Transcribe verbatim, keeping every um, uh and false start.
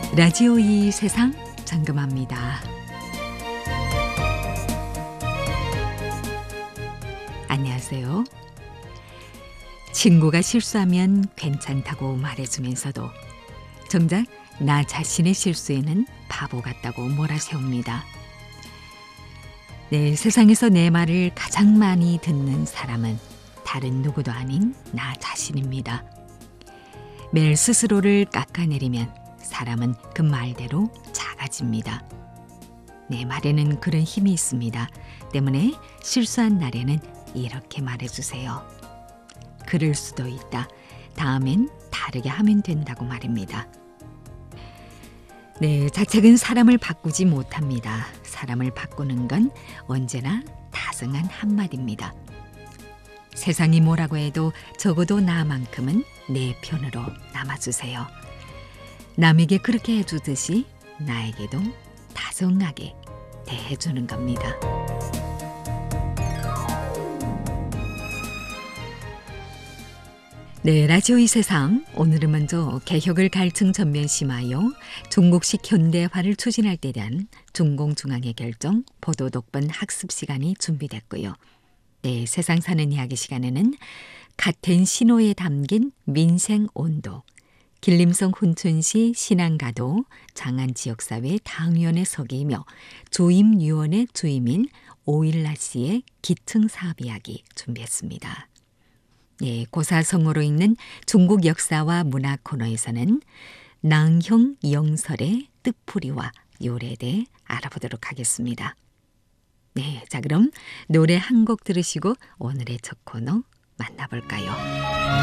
라디오 이 세상 잠금합니다. 안녕하세요. 친구가 실수하면 괜찮다고 말해주면서도 정작 나 자신의 실수에는 바보 같다고 몰아세웁니다. 네, 세상에서 내 말을 가장 많이 듣는 사람은 다른 누구도 아닌 나 자신입니다. 매일 스스로를 깎아내리면 사람은 그 말대로 작아집니다. 내 말에는 그런 힘이 있습니다. 때문에 실수한 날에는 이렇게 말해주세요. 그럴 수도 있다. 다음엔 다르게 하면 된다고 말입니다. 네, 자책은 사람을 바꾸지 못합니다. 사람을 바꾸는 건 언제나 다정한 한마디입니다. 세상이 뭐라고 해도 적어도 나만큼은 내 편으로 남아주세요. 남에게 그렇게 해주듯이 나에게도 다정하게 대해주는 겁니다. 네, 라디오 이 세상 오늘은 먼저 개혁을 갈증 전면 심하여 중국식 현대화를 추진할 때 대한 중공중앙의 결정 보도 독번 학습 시간이 준비됐고요. 네, 세상 사는 이야기 시간에는 같은 신호에 담긴 민생 온도, 길림성 훈춘시 신안가도 장안지역사회 당위원회 서기이며 조임유원의 주임인 오일라 씨의 기층사업 이야기 준비했습니다. 네, 고사성어로 읽는 중국 역사와 문화 코너에서는 낭형 영설의 뜻풀이와 요래에 대해 알아보도록 하겠습니다. 네, 자 그럼 노래 한 곡 들으시고 오늘의 첫 코너 만나볼까요?